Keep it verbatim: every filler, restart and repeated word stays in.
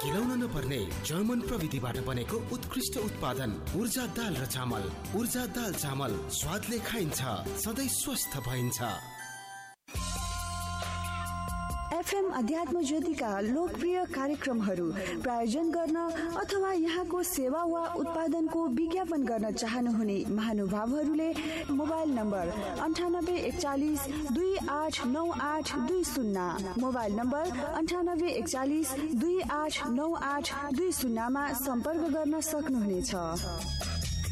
केलाउन नपर्ने जर्मन प्रविधिबाट बनेको उत्कृष्ट उत्पादन ऊर्जा दाल र चामल। ऊर्जा दाल चामल स्वादले खाइन्छ, सधैँ स्वस्थ भइन्छ। एफएम अध्यात्म ज्योतिका लोकप्रिय कार्यक्रमहरू प्रायोजन गर्न अथवा यहाँको सेवा वा उत्पादनको विज्ञापन गर्न चाहनुहुने महानुभावहरूले मोबाइल नम्बर अन्ठानब्बे एकचालिस दुई आठ नौ आठ दुई शून्य मोबाइल नम्बर अन्ठानब्बे एकचालिस दुई आठ नौ आठ दुई शून्यमा सम्पर्क गर्न सक्नुहुनेछ।